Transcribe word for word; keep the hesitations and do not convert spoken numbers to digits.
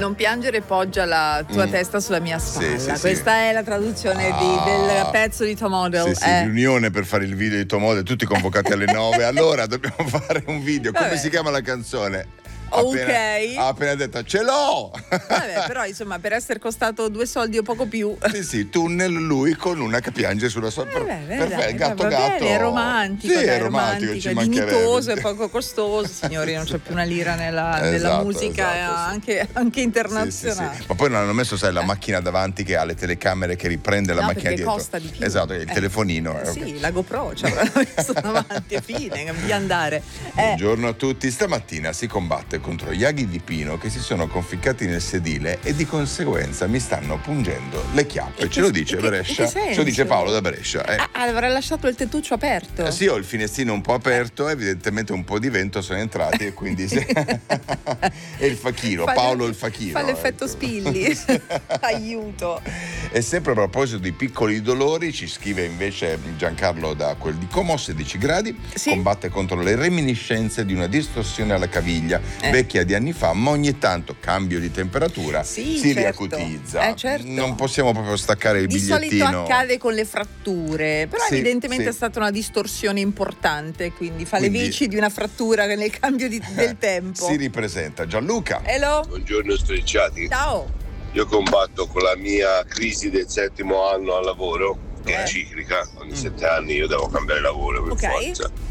non piangere, poggia la tua mm. testa sulla mia spalla. Sì, sì, Questa sì. è la traduzione ah. di, del pezzo di Tom Odell. Sì, sì, eh. riunione per fare il video di Tom Odell, tutti convocati alle nove. Allora dobbiamo fare un video. Vabbè. Come si chiama la canzone? Appena, ok, ha appena detto ce l'ho. Vabbè, però insomma, per essere costato due soldi o poco più. Sì, sì, tunnel, lui con una che piange sulla sua. Eh beh, perfetto, gatto va gatto. Bene, è romantico, sì, dai, è romantico, romantico, è dignitoso, è poco costoso. Signori, non c'è più una lira nella, esatto, nella musica, esatto, anche, sì. anche internazionale. Sì, sì, sì. Ma poi non hanno messo, sai, la macchina davanti che ha le telecamere che riprende la no, macchina dietro. Costa di più. Esatto, il eh. telefonino. Eh, sì, okay. la GoPro ci avranno messo davanti e fine, di andare. Eh. Buongiorno a tutti. Stamattina si combatte contro gli aghi di pino che si sono conficcati nel sedile e di conseguenza mi stanno pungendo le chiappe. Ce che, lo dice che, Brescia. Ce lo dice Paolo da Brescia. Eh. Ah, avrà lasciato il tettuccio aperto. Eh, sì, ho il finestrino un po' aperto, evidentemente un po' di vento sono entrati e quindi sì. E il facchino, fa Paolo il facchino. Fa l'effetto ecco. Spilli. Aiuto. E sempre a proposito di piccoli dolori, ci scrive invece Giancarlo da quel di Como, sedici gradi, sì? Combatte contro le reminiscenze di una distorsione alla caviglia, eh. vecchia di anni fa, ma ogni tanto cambio di temperatura sì, si certo. riacutizza. Eh, certo. Non possiamo proprio staccare il di bigliettino. Di solito accade con le fratture, però sì, evidentemente sì. è stata una distorsione importante, quindi fa quindi... le veci di una frattura nel cambio di, del tempo. Si ripresenta. Gianluca. Hello. Buongiorno strecciati. Ciao. Io combatto con la mia crisi del settimo anno al lavoro, che eh. è ciclica, ogni mm. sette anni io devo cambiare lavoro per okay. forza.